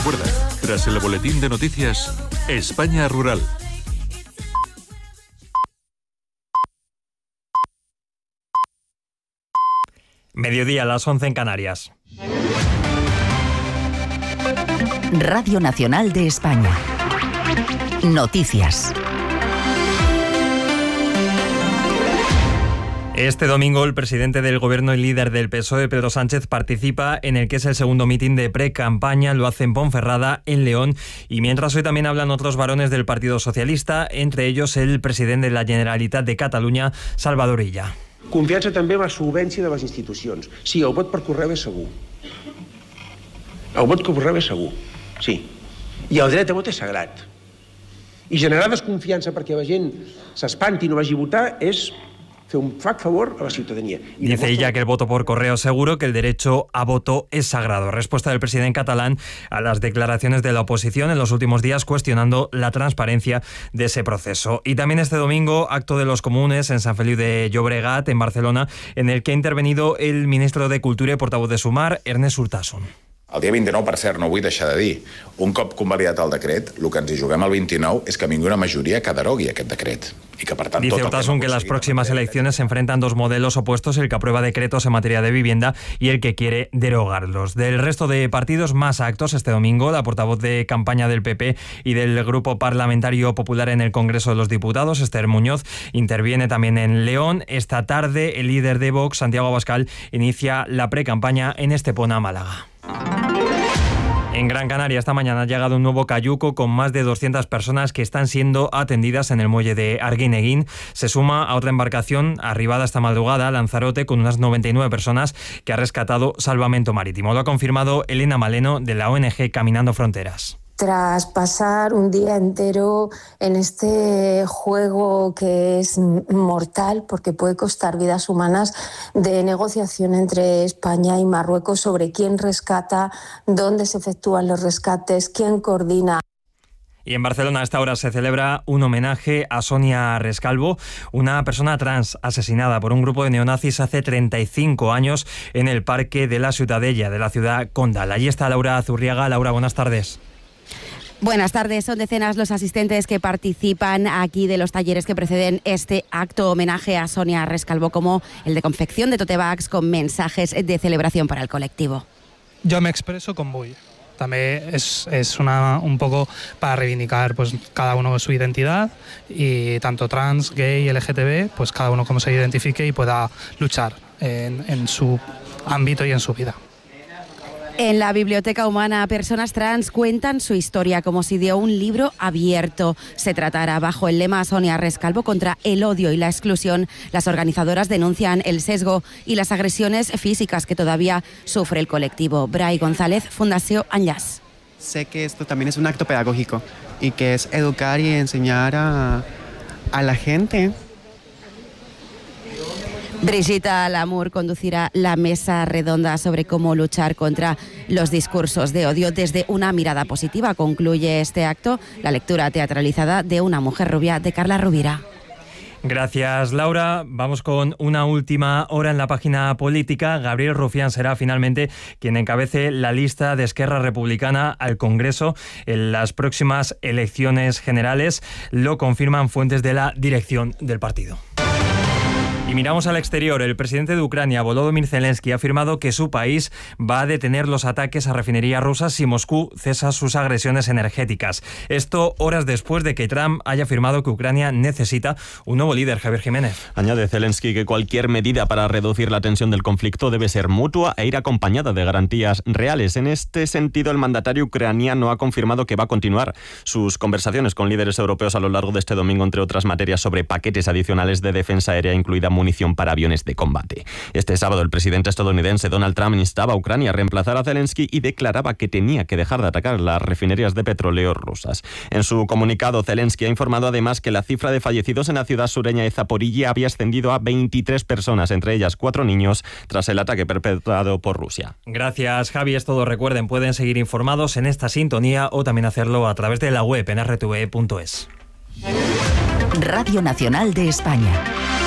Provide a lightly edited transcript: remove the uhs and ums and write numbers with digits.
Recuerda, tras el boletín de noticias, España Rural. Mediodía a las 11 en Canarias. Radio Nacional de España. Noticias. Este domingo el presidente del Gobierno y líder del PSOE, Pedro Sánchez, participa en el que es el segundo mitin de pre-campaña. Lo hace en Ponferrada, en León, y mientras hoy también hablan otros varones del Partido Socialista, entre ellos el presidente de la Generalitat de Catalunya, Salvador Illa. Confiança també en la solvència de les institucions. Sí, el vot per correu és segur. El vot per correu és segur, sí. I el dret a vot és sagrat. I generar desconfiança perquè la gent s'espanti i no vagi a votar és fer un flac favor a la ciudadanía. Dice ella que el voto por correo es seguro, que el derecho a voto es sagrado. Respuesta del presidente catalán a las declaraciones de la oposición en los últimos días cuestionando la transparencia de ese proceso. Y también este domingo, acto de los comunes en Sant Feliu de Llobregat, en Barcelona, en el que ha intervenido el ministro de Cultura y portavoz de Sumar, Ernest Urtasun. El dia 29, per cert, no vull deixar de dir, un cop convalidat el decret, el que ens hi juguem el 29 és que vingui una majoria que derogui aquest decret. Y que, per tant, dice Urtasun que las próximas elecciones se enfrentan dos modelos opuestos, el que aprueba decretos en materia de vivienda y el que quiere derogarlos. Del resto de partidos, más actos este domingo. La portavoz de campaña del PP y del Grupo Parlamentario Popular en el Congreso de los Diputados, Esther Muñoz, interviene también en León. Esta tarde, el líder de Vox, Santiago Abascal, inicia la pre-campaña en Estepona, Málaga. En Gran Canaria esta mañana ha llegado un nuevo cayuco con más de 200 personas que están siendo atendidas en el muelle de Arguineguín. Se suma a otra embarcación arribada esta madrugada, Lanzarote, con unas 99 personas que ha rescatado Salvamento Marítimo. Lo ha confirmado Elena Maleno de la ONG Caminando Fronteras. Tras pasar un día entero en este juego que es mortal porque puede costar vidas humanas, de negociación entre España y Marruecos sobre quién rescata, dónde se efectúan los rescates, quién coordina. Y en Barcelona a esta hora se celebra un homenaje a Sonia Rescalvo, una persona trans asesinada por un grupo de neonazis hace 35 años en el Parque de la Ciutadella de la ciudad condal. Allí está Laura Zurriaga. Laura, buenas tardes. Buenas tardes. Son decenas los asistentes que participan aquí de los talleres que preceden este acto homenaje a Sonia Rescalvo, como el de confección de tote bags con mensajes de celebración para el colectivo. Yo me expreso con vull. També és un poco para reivindicar pues cada uno su identidad y tanto trans, gay, LGTB, pues cada uno como se identifique y pueda luchar en su ámbito y en su vida. En la Biblioteca Humana, personas trans cuentan su historia como si de un libro abierto se tratara. Bajo el lema Sonia Rescalvo contra el odio y la exclusión, las organizadoras denuncian el sesgo y las agresiones físicas que todavía sufre el colectivo. Brai González, Fundación Enllaç. Sé que esto también es un acto pedagógico y que es educar y enseñar a la gente. Brigitte Lamour conducirá la mesa redonda sobre cómo luchar contra los discursos de odio desde una mirada positiva. Concluye este acto la lectura teatralizada de Una mujer rubia de Carla Rovira. Gracias, Laura. Vamos con una última hora en la página política. Gabriel Rufián será finalmente quien encabece la lista de Esquerra Republicana al Congreso en las próximas elecciones generales. Lo confirman fuentes de la dirección del partido. Y miramos al exterior. El presidente de Ucrania, Volodymyr Zelensky, ha afirmado que su país va a detener los ataques a refinerías rusas si Moscú cesa sus agresiones energéticas. Esto horas después de que Trump haya afirmado que Ucrania necesita un nuevo líder. Javier Jiménez. Añade Zelensky que cualquier medida para reducir la tensión del conflicto debe ser mutua e ir acompañada de garantías reales. En este sentido, el mandatario ucraniano ha confirmado que va a continuar sus conversaciones con líderes europeos a lo largo de este domingo, entre otras materias sobre paquetes adicionales de defensa aérea, incluida munición para aviones de combate. Este sábado el presidente estadounidense Donald Trump instaba a Ucrania a reemplazar a Zelensky y declaraba que tenía que dejar de atacar las refinerías de petróleo rusas. En su comunicado, Zelensky ha informado además que la cifra de fallecidos en la ciudad sureña de Zaporilla había ascendido a 23 personas, entre ellas 4 niños, tras el ataque perpetrado por Rusia. Gracias, Javi. Es todo. Recuerden, pueden seguir informados en esta sintonía o también hacerlo a través de la web en rtve.es. Radio Nacional de España.